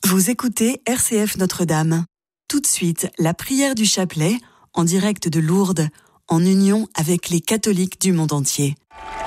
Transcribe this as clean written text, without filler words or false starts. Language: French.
Vous écoutez RCF Notre-Dame. Tout de suite, la prière du chapelet, en direct de Lourdes, en union avec les catholiques du monde entier.